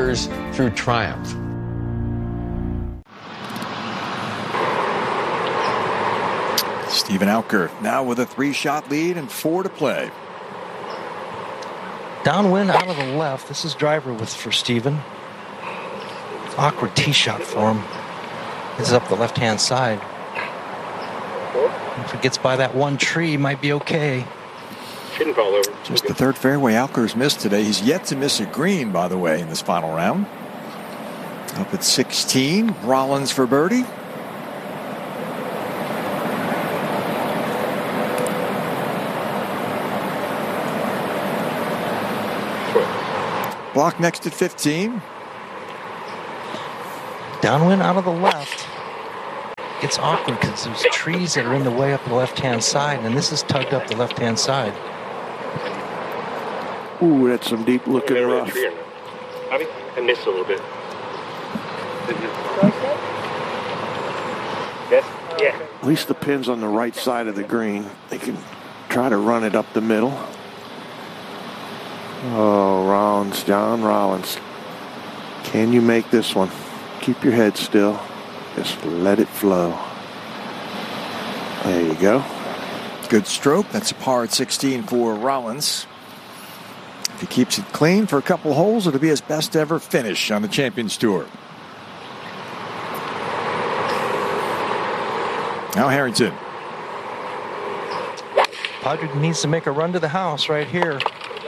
years through triumph. Steven Alker now with a 3-shot lead and 4 to play. Downwind out of the left. This is driver for Steven. Awkward tee shot for him. This is up the left-hand side. If it gets by that one tree, might be okay. Shouldn't fall over. Just the third fairway Alker's missed today. He's yet to miss a green, by the way, in this final round. Up at 16, Rollins for birdie. Block next at 15. Downwind out of the left. It's awkward because there's trees that are in the way up the left-hand side, and this is tugged up the left-hand side. Ooh, that's some deep-looking rough. I missed a little bit. Yes? Yeah. At least the pin's on the right side of the green. They can try to run it up the middle. Oh, Rollins, John Rollins. Can you make this one? Keep your head still. Just let it flow. There you go. Good stroke. That's a par at 16 for Rollins. If he keeps it clean for a couple holes, it'll be his best ever finish on the Champions Tour. Now Harrington. Padraig needs to make a run to the house right here.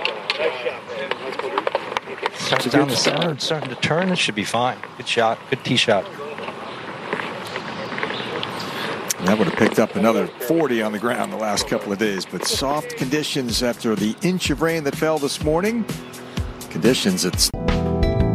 Starts down the center, starting to turn. It should be fine. Good shot. Good tee shot. That would have picked up another 40 on the ground the last couple of days, but soft conditions after the inch of rain that fell this morning. Conditions, it's